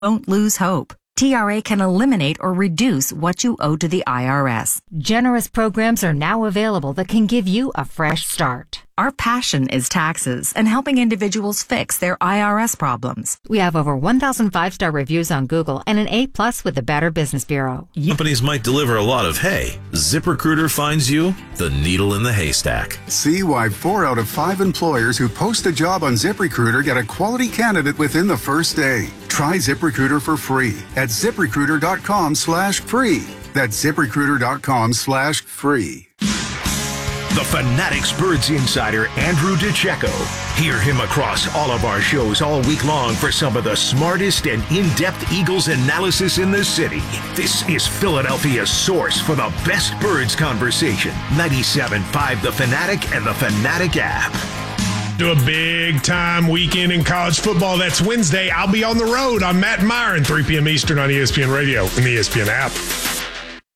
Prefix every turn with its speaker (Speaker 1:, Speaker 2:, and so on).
Speaker 1: Don't lose hope. TRA can eliminate or reduce what you owe to the IRS.
Speaker 2: Generous programs are now available that can give you a fresh start.
Speaker 1: Our passion is taxes and helping individuals fix their IRS problems.
Speaker 2: We have over 1,000 5-star reviews on Google and an A+ with the Better Business Bureau.
Speaker 3: Companies might deliver a lot of hay. ZipRecruiter finds you the needle in the haystack.
Speaker 4: See why 4 out of 5 employers who post a job on ZipRecruiter get a quality candidate within the first day. Try ZipRecruiter for free at ZipRecruiter.com/free. That's ZipRecruiter.com/free.
Speaker 5: The Fanatics Birds insider, Andrew DiCecco. Hear him across all of our shows all week long for some of the smartest and in-depth Eagles analysis in the city. This is Philadelphia's source for the best birds conversation. 97.5 The Fanatic and the Fanatic app.
Speaker 6: To a big-time weekend in college football. That's Wednesday. I'll be on the road. I'm Matt Myron, 3 p.m. Eastern on ESPN Radio and the ESPN app.